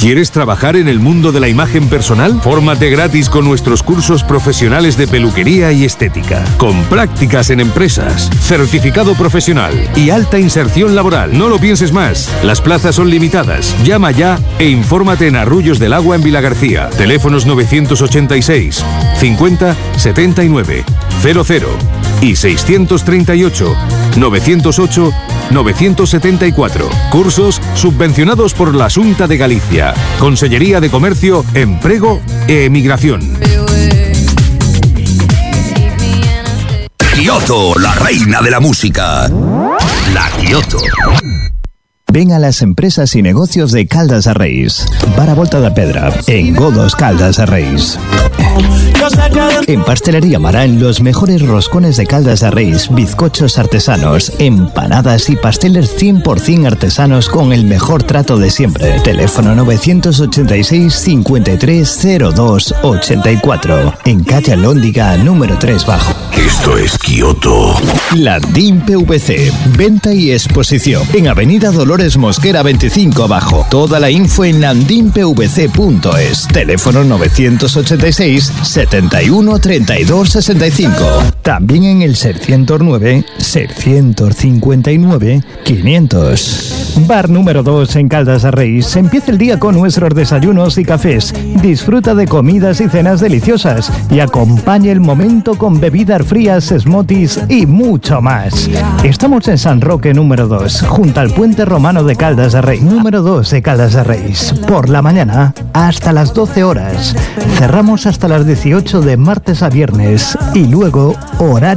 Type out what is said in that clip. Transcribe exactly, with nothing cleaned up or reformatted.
¿Quieres trabajar en el mundo de la imagen personal? Fórmate gratis con nuestros cursos profesionales de peluquería y estética, con prácticas en empresas, certificado profesional y alta inserción laboral. No lo pienses más. Las plazas son limitadas. Llama ya e infórmate en Arrullos del Agua en Vilagarcía. Teléfonos novecientos ochenta y seis, cincuenta, setenta y nueve, cero cero y seiscientos treinta y ocho, novecientos ocho, novecientos setenta y cuatro. Cursos subvencionados por la Xunta de Galicia. Consellería de Comercio, Emprego e Emigración. Kioto, la reina de la música. La Kioto. Ven a las empresas y negocios de Caldas de Reis. Para Volta da Pedra, en Godos Caldas de Reis. En Pastelería Marán, los mejores roscones de Caldas de Reis, bizcochos artesanos, empanadas y pasteles cien por ciento artesanos con el mejor trato de siempre. Teléfono novecientos ochenta y seis, cincuenta y tres, cero dos, ochenta y cuatro. En calle Alhóndiga, número tres bajo. Esto es Kioto. Landín P V C. Venta y exposición. En Avenida Dolores Mosquera veinticinco abajo. Toda la info en landin p v c punto es. Teléfono novecientos ochenta y seis, setenta y uno, treinta y dos, sesenta y cinco. También en el seiscientos nueve, seiscientos cincuenta y nueve, quinientos. Bar número dos en Caldas de Reis. Empieza el día con nuestros desayunos y cafés. Disfruta de comidas y cenas deliciosas y acompaña el momento con bebidas frías, smoothies y mucho más. Estamos en San Roque número dos, junto al puente romano de Caldas de Reis. Número dos de Caldas de Reis. Por la mañana hasta las doce horas. Cerramos hasta las dieciocho de martes a viernes y luego horario